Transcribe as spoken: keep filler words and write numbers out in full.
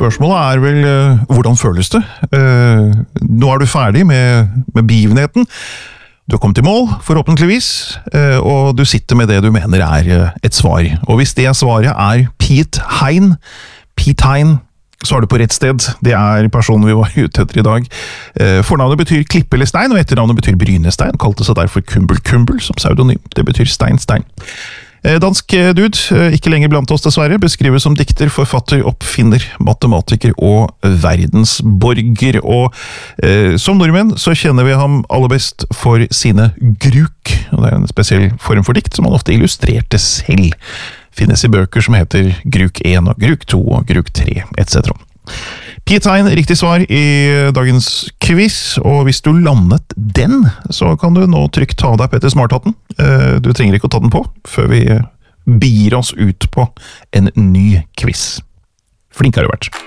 spørsmålet er vel, uh, hvordan føles det? Uh, nå er du ferdig med, med begivenheten. Du har kommet i mål, forhåpentligvis, uh, og du sitter med det du mener er uh, et svar. Og hvis det svaret er Pete Hein, Pete Hein, så er du på rett sted. Det er personen vi var ute etter i dag. Uh, fornavnet betyr klippe eller stein, og etternavnet betyr brynestein. Kalte seg derfor Kumbel Kumbel som pseudonym. Det betyr stein, stein. Dansk dude, ikke lenger blant oss dessverre, beskrives som dikter, forfatter, oppfinner, matematiker og verdensborger. Og eh, som nordmenn så kjenner vi ham aller best for sine gruk. Og det er en spesiell form for dikt som han ofte illustrerte selv. Finnes i bøker som heter Gruk én og Gruk to og Gruk tre, et cetera. Pete Hein, riktig svar i dagens quiz, og hvis du landet den, så kan du nå trygt ta av deg Petter Smarthatten. Du trenger ikke å ta den på, før vi begir oss ut på en ny quiz. Flink har du vært.